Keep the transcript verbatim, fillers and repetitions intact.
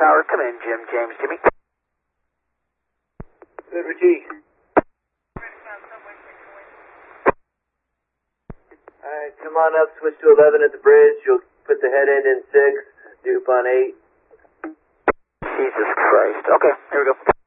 Tower. Come in, Jim, James, Jimmy. Good, Richie. Alright, come on up, switch to eleven at the bridge. You'll put the head end in six, dupe on eight. Jesus Christ. Okay, here we go.